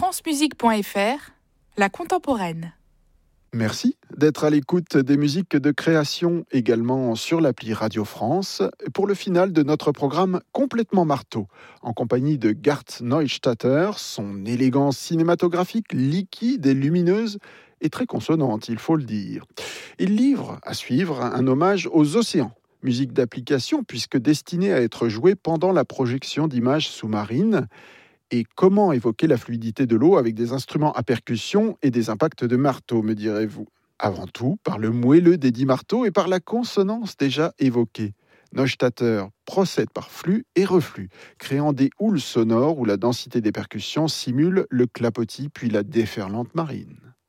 francemusique.fr, la contemporaine. Merci d'être à l'écoute des musiques de création également sur l'appli Radio France pour le final de notre programme Complètement Marteau, en compagnie de Gart Neustadter. Son élégance cinématographique liquide et lumineuse est très consonante, il faut le dire. Il livre à suivre un hommage aux océans, musique d'application puisque destinée à être jouée pendant la projection d'images sous-marines. Et comment évoquer la fluidité de l'eau avec des instruments à percussion et des impacts de marteau, me direz-vous? Avant tout, par le moelleux des 10 marteaux et par la consonance déjà évoquée. Neustadter procède par flux et reflux, créant des houles sonores où la densité des percussions simule le clapotis puis la déferlante marine.